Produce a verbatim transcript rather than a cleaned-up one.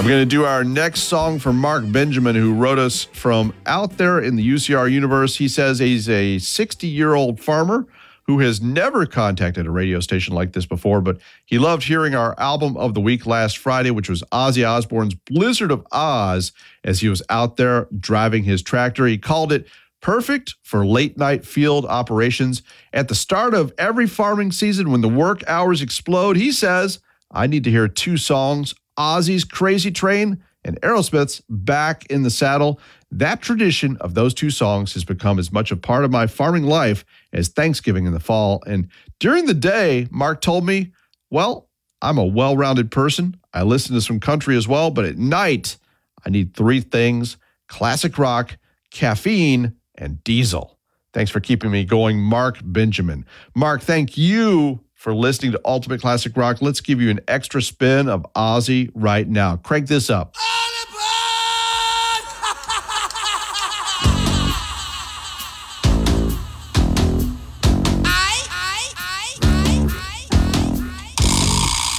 We're going to do our next song for Mark Benjamin, who wrote us from out there in the U C R universe. He says he's a sixty-year-old farmer who has never contacted a radio station like this before, but he loved hearing our album of the week last Friday, which was Ozzy Osbourne's Blizzard of Oz, as he was out there driving his tractor. He called it perfect for late-night field operations. At the start of every farming season, when the work hours explode, he says, I need to hear two songs, Ozzy's Crazy Train and Aerosmith's Back in the Saddle. That tradition of those two songs has become as much a part of my farming life as Thanksgiving in the fall. And during the day, Mark told me, well, I'm a well-rounded person. I listen to some country as well, but at night, I need three things: classic rock, caffeine, and diesel. Thanks for keeping me going, Mark Benjamin. Mark, thank you for listening to Ultimate Classic Rock. Let's give you an extra spin of Ozzy right now. Crank this up.